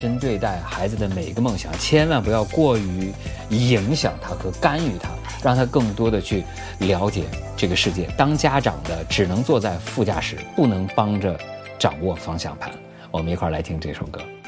真对待孩子的每一个梦想，千万不要过于影响他和干预他，让他更多的去了解这个世界。当家长的只能坐在副驾驶，不能帮着掌握方向盘。我们一块儿来听这首歌。